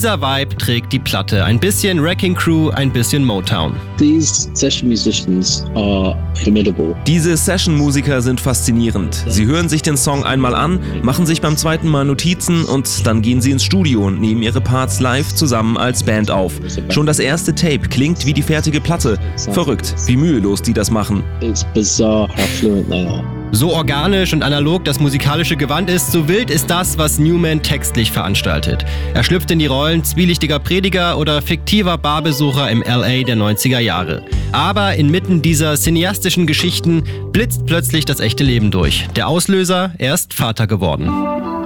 Dieser Vibe trägt die Platte. Ein bisschen Wrecking Crew, ein bisschen Motown. These session musicians are formidable. Diese Session-Musiker sind faszinierend. Sie hören sich den Song einmal an, machen sich beim zweiten Mal Notizen und dann gehen sie ins Studio und nehmen ihre Parts live zusammen als Band auf. Schon das erste Tape klingt wie die fertige Platte. Verrückt, wie mühelos die das machen. It's bizarre how fluent they are. So organisch und analog das musikalische Gewand ist, so wild ist das, was Newman textlich veranstaltet. Er schlüpft in die Rollen zwielichtiger Prediger oder fiktiver Barbesucher im LA der 90er Jahre. Aber inmitten dieser cineastischen Geschichten blitzt plötzlich das echte Leben durch. Der Auslöser, er ist Vater geworden.